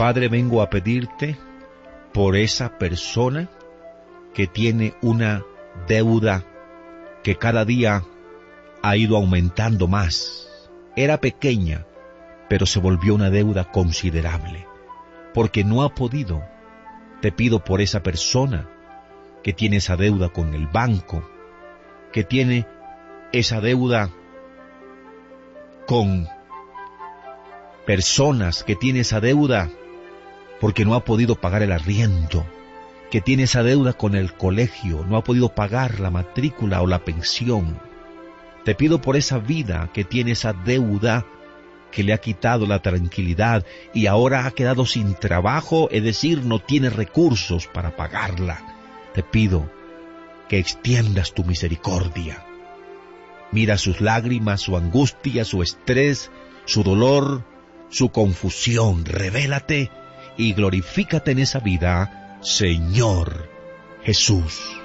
Padre, vengo a pedirte por esa persona que tiene una deuda que cada día ha ido aumentando más. Era pequeña, pero se volvió una deuda considerable, porque no ha podido. Te pido por esa persona que tiene esa deuda con el banco, que tiene esa deuda con personas, que tiene esa deuda porque no ha podido pagar el arriendo, que tiene esa deuda con el colegio, no ha podido pagar la matrícula o la pensión. Te pido por esa vida que tiene esa deuda que le ha quitado la tranquilidad y ahora ha quedado sin trabajo, es decir, no tiene recursos para pagarla. Te pido que extiendas tu misericordia. Mira sus lágrimas, su angustia, su estrés, su dolor, su confusión. Revélate y glorifícate en esa vida, Señor Jesús.